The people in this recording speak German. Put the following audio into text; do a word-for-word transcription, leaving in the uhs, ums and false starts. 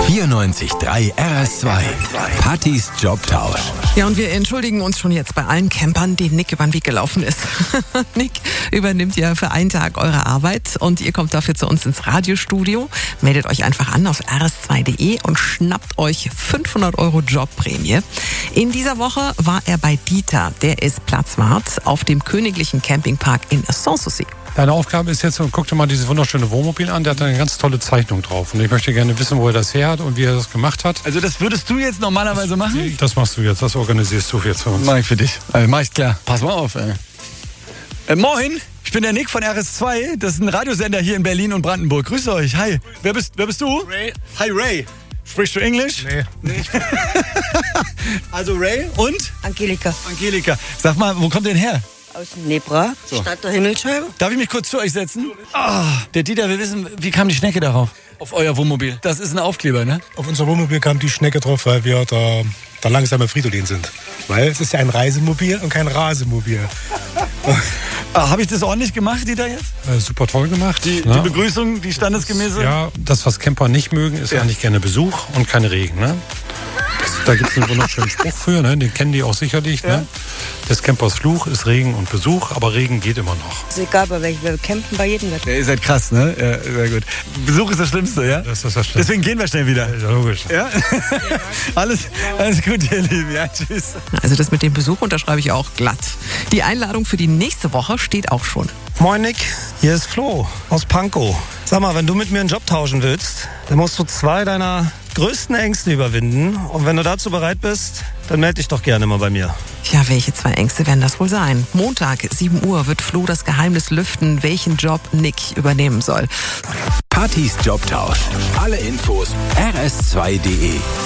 vierundneunzig Komma drei R S zwei. Pattys Jobtausch. Ja, und wir entschuldigen uns schon jetzt bei allen Campern, denen Nick über den Weg gelaufen ist. Nick übernimmt ja für einen Tag eure Arbeit und ihr kommt dafür zu uns ins Radiostudio. Meldet euch einfach an auf r s zwei punkt de und schnappt euch fünfhundert Euro Jobprämie. In dieser Woche war er bei Dieter, der ist Platzwart auf dem Königlichen Campingpark in Sanssouci. Deine Aufgabe ist jetzt, guck dir mal dieses wunderschöne Wohnmobil an, der hat eine ganz tolle Zeichnung drauf. Und ich möchte gerne wissen, wo er das her hat und wie er das gemacht hat. Also das würdest du jetzt normalerweise machen? Das machst du jetzt, das organisierst du jetzt für uns. Mach ich für dich. Also mach ich klar. Pass mal auf, ey. Äh, moin, ich bin der Nick von R S zwei. Das ist ein Radiosender hier in Berlin und Brandenburg. Grüße euch. Hi. Wer bist, wer bist du? Ray. Hi, Ray. Sprichst du Englisch? Nee. Nee. Also Ray und? Angelika. Angelika. Sag mal, wo kommt ihr denn her? Aus Nebra, So. Stadt der Himmelscheibe. Darf ich mich kurz zu euch setzen? Ah, der Dieter will wissen, wie kam die Schnecke darauf? Auf euer Wohnmobil. Das ist ein Aufkleber, ne? Auf unser Wohnmobil kam die Schnecke drauf, weil wir der, der langsame Fridolin sind. Weil es ist ja ein Reisemobil und kein Rasemobil. Ah, habe ich das ordentlich gemacht, Dieter, jetzt? Äh, super toll gemacht. Die, ne? die Begrüßung, die standesgemäße? Ja, das, was Camper nicht mögen, ist Ja. eigentlich gerne Besuch und kein Regen. Ne? Das, da gibt es einen wunderschönen Spruch für, ne? Den kennen die auch sicherlich. Ja. Ne? Des Campers Fluch ist Regen und Besuch, aber Regen geht immer noch. Ist egal, bei welchem. Wir campen bei jedem Wetter. Ja, ihr seid krass, ne? Ja, sehr gut. Besuch ist das Schlimmste, ja? Das ist das Schlimmste. Deswegen gehen wir schnell wieder. Ja, logisch. Ja? alles, alles gut, ihr Lieben. Ja, tschüss. Also das mit dem Besuch unterschreibe ich auch glatt. Die Einladung für die nächste Woche steht auch schon. Moin Nick, hier ist Flo aus Pankow. Sag mal, wenn du mit mir einen Job tauschen willst, dann musst du zwei deiner größten Ängste überwinden. Und wenn du dazu bereit bist, dann melde dich doch gerne mal bei mir. Ja, welche zwei Ängste werden das wohl sein? Montag, sieben Uhr, wird Flo das Geheimnis lüften, welchen Job Nick übernehmen soll. Pattys Jobtausch. Alle Infos r s zwei punkt de.